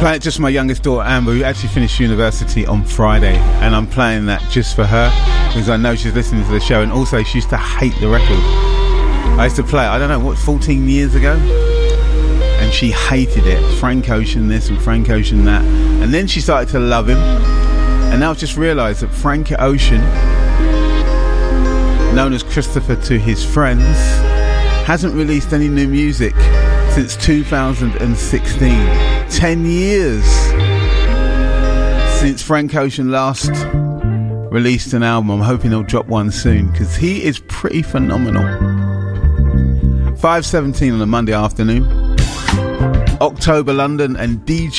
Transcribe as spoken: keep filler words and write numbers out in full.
Playing it just for my youngest daughter Amber, who actually finished university on Friday, and I'm playing that just for her because I know she's listening to the show, and also she used to hate the record. I used to play it, I don't know, what, fourteen years ago? And she hated it. Frank Ocean this and Frank Ocean that. And then she started to love him. And now I've just realised that Frank Ocean, known as Christopher to his friends, hasn't released any new music since two thousand sixteen. Ten years since Frank Ocean last released an album. I'm hoping he'll drop one soon because he is pretty phenomenal. five seventeen on a Monday afternoon. October London and D J